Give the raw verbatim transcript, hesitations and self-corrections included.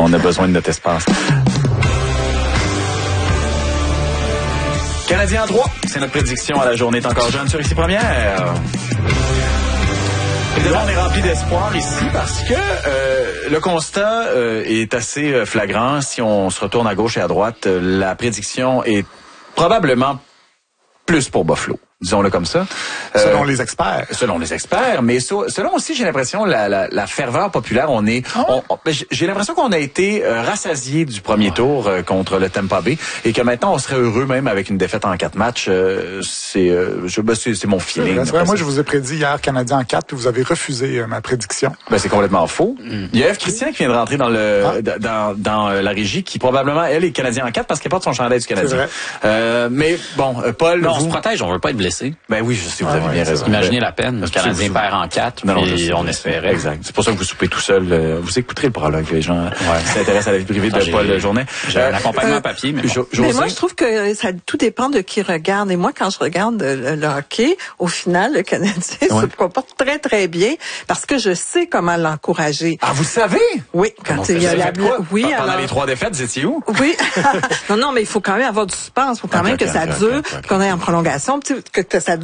On a besoin de notre espace. Canadien en trois, c'est notre prédiction à la journée est encore jeune sur Ici Première. Évidemment, on est rempli d'espoir ici parce que euh, le constat euh, est assez flagrant. Si on se retourne à gauche et à droite, euh, la prédiction est probablement plus pour Buffalo. Disons-le comme ça. Selon euh, les experts. Selon les experts, mais so, selon aussi, j'ai l'impression, la, la, la ferveur populaire, on est... Oh. On, on, j'ai l'impression qu'on a été euh, rassasié du premier oh. tour euh, contre le Tampa Bay et que maintenant, on serait heureux même avec une défaite en quatre matchs. Euh, c'est, euh, je, ben, c'est, c'est mon feeling. C'est vrai, moi, je vous ai prédit hier Canadien en quatre, puis vous avez refusé euh, ma prédiction. Ben, c'est complètement faux. Mm. Il y a Eve Christian qui vient de rentrer dans le ah. dans, dans la régie, qui probablement, elle, est Canadien en quatre parce qu'elle porte son chandail du Canadien. C'est vrai. Euh, mais bon, euh, Paul... Non, vous... on se protège, on veut pas être blessé. Ben oui, je sais, vous ah, avez ouais, bien raison. Imaginez la peine. Le Canadien perd en quatre, non, puis on espérait. Exact. C'est pour ça que vous soupez tout seul. Euh, vous écouterez le prologue, les gens ouais. qui s'intéressent à la vie privée de Paul Journet. J'ai euh, un accompagnement euh, papier, mais, bon. jo- mais moi, je trouve que ça tout dépend de qui regarde. Et moi, quand je regarde le, le hockey, au final, le Canadien ouais. se comporte très, très bien parce que je sais comment l'encourager. Ah, vous savez? Oui. Quand comment il y a la... Oui, Pendant alors... les trois défaites, vous étiez où? Oui. non, non, mais il faut quand même avoir du suspense. Il faut quand okay, même okay, que ça okay, dure, okay, okay. qu'on aille en prolongation, que, que ça